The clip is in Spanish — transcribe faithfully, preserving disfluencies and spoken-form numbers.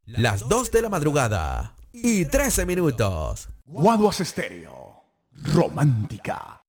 Las dos de la madrugada y trece minutos. Guaduas Estéreo. Romántica.